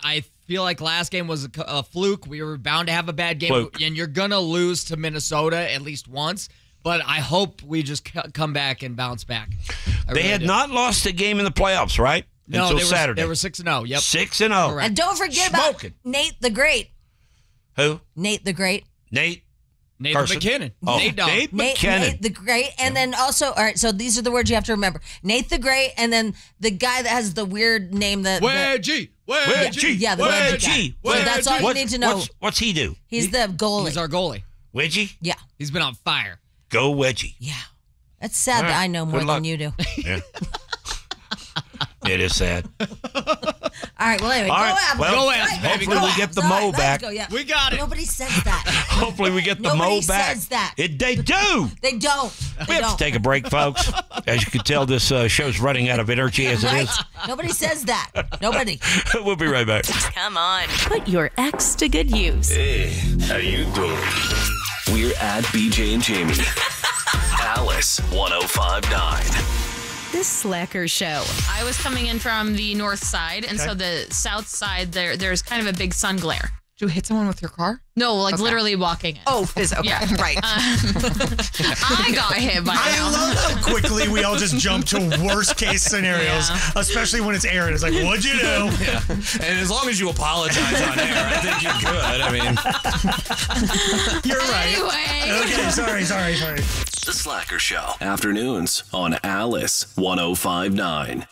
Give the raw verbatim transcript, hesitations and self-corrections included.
I feel like last game was a, a fluke. We were bound to have a bad game, Fluke. and you're gonna lose to Minnesota at least once. But I hope we just c- come back and bounce back. I They really had do. not lost a game in the playoffs, right? No, Until they were, Saturday. They were six and zero. Yep, six and zero. Correct. And don't forget Smoking. about Nate the Great. Who? Nate the Great. Nate. Nathan Carson. McKinnon. Oh, Nate Dogg. Nate Nate, McKinnon. Nate the Great. And then also, all right, so these are the words you have to remember. Nate the Great, and then the guy that has the weird name that. that- Wedgie. Wedgie. Yeah, the Wedgie guy. So that's all you What- need to know. What's, what's he do? He's the goalie. He's our goalie. Wedgie? yeah. He's been on fire. Go Wedgie. Yeah. That's sad All right. that I know more Good than luck. you do. Yeah. It is sad. All right, well, anyway, All go right, Avs. well, Go hopefully Avs. hopefully Go we Avs. get the All Mo right, let's back. go, yeah. We got it. Nobody says that. Hopefully we get the Nobody Mo back. says that. It, they do. They don't. They We have don't. to take a break, folks. As you can tell, this uh, show's running out of energy as it Right? is. Nobody says that. Nobody. We'll be right back. Come on. Put your ex to good use. Hey, how you doing? We're at B J and Jamie. Alice one oh five point nine. This Slacker show. I was coming in from the north side, and so the south side, there there's kind of a big sun glare. Did you hit someone with your car? No, like Okay. literally walking in. Oh, is okay. Yeah. Right. I got hit by I now. love how quickly we all just jump to worst case scenarios, Yeah. especially when it's Aaron. It's like, what'd you do? Yeah. And as long as you apologize on air, I think you're good. I mean, You're right. Anyway. Okay, sorry, sorry, sorry. The Slacker Show. Afternoons on Alice one oh five point nine.